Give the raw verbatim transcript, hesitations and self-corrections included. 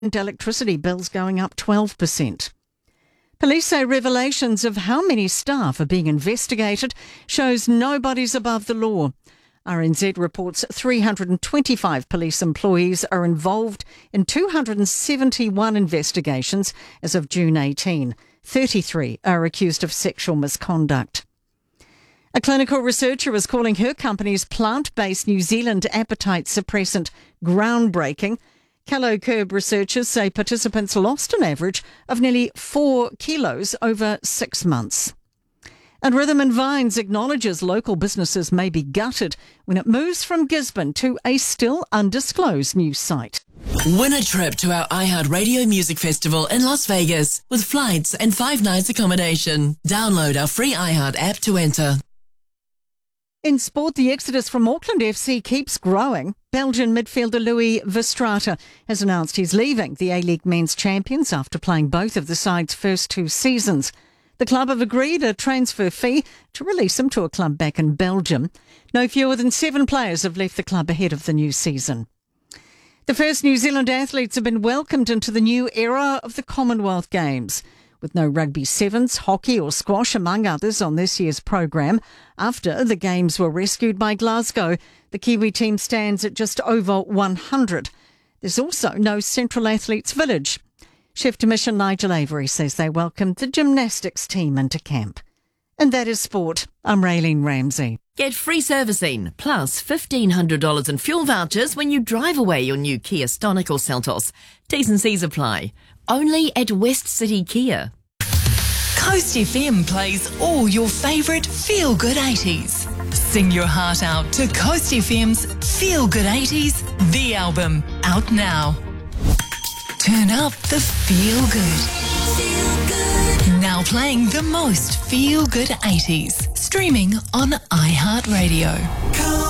and electricity bills going up twelve percent. Police say revelations of how many staff are being investigated shows nobody's above the law. R N Z reports three hundred twenty-five police employees are involved in two hundred seventy-one investigations as of June eighteenth. thirty-three are accused of sexual misconduct. A clinical researcher is calling her company's plant-based New Zealand appetite suppressant groundbreaking. CalloCurb researchers say participants lost an average of nearly four kilos over six months. And Rhythm and Vines acknowledges local businesses may be gutted when it moves from Gisborne to a still undisclosed new site. Win a trip to our iHeartRadio Music Festival in Las Vegas with flights and five nights accommodation. Download our free iHeart app to enter. In sport, the exodus from Auckland F C keeps growing. Belgian midfielder Louis Verstraete has announced he's leaving the A-League men's champions after playing both of the side's first two seasons. The club have agreed a transfer fee to release him to a club back in Belgium. No fewer than seven players have left the club ahead of the new season. The first New Zealand athletes have been welcomed into the new era of the Commonwealth Games, with no rugby sevens, hockey or squash, among others, on this year's programme. After the Games were rescued by Glasgow, the Kiwi team stands at just over one hundred. There's also no Central Athletes Village. Chef de Mission Nigel Avery says they welcomed the gymnastics team into camp. And that is sport. I'm Raylene Ramsey. Get free servicing plus fifteen hundred dollars in fuel vouchers when you drive away your new Kia Stonic or Seltos. T's and C's apply. Only at West City Kia. Coast F M plays all your favourite feel-good eighties. Sing your heart out to Coast F M's Feel Good eighties, the album, out now. Turn up the feel good. Feel good. Now playing the most feel good eighties. Streaming on iHeartRadio.